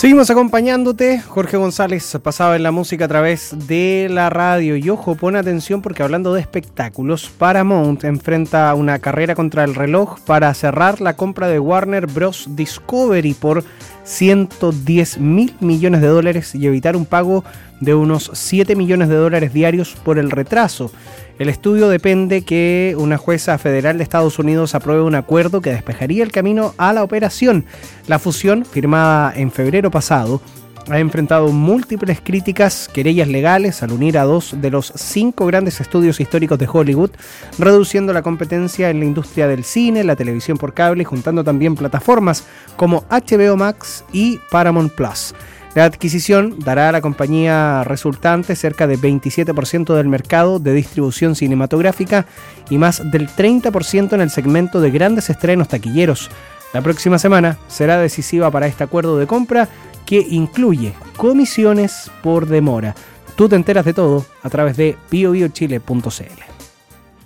Seguimos acompañándote. Jorge González pasaba en la música a través de la radio. Y ojo, pon atención porque hablando de espectáculos, Paramount enfrenta una carrera contra el reloj para cerrar la compra de Warner Bros. Discovery por $110 mil millones y evitar un pago de unos $7 millones diarios por el retraso. El estudio depende que una jueza federal de Estados Unidos apruebe un acuerdo que despejaría el camino a la operación. La fusión, firmada en febrero pasado, ha enfrentado múltiples críticas, querellas legales al unir a 2 de los 5 grandes estudios históricos de Hollywood, reduciendo la competencia en la industria del cine, la televisión por cable y juntando también plataformas como HBO Max y Paramount Plus. La adquisición dará a la compañía resultante cerca de 27% del mercado de distribución cinematográfica y más del 30% en el segmento de grandes estrenos taquilleros. La próxima semana será decisiva para este acuerdo de compra que incluye comisiones por demora. Tú te enteras de todo a través de biobiochile.cl.